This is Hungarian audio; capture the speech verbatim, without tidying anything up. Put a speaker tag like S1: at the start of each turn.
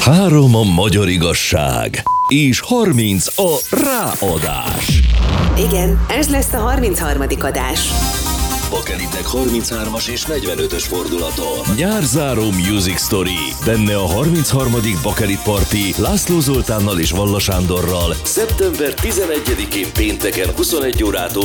S1: Három a magyar igazság, és harminc a ráadás.
S2: Igen, ez lesz a harmincharmadik adás.
S1: Bakelitnek harminchármas és negyvenötös fordulaton. Nyárzáró Music Story. Benne a harmincharmadik Bakelit Party László Zoltánnal és Valla Sándorral szeptember tizenegyedikén pénteken huszonegy órától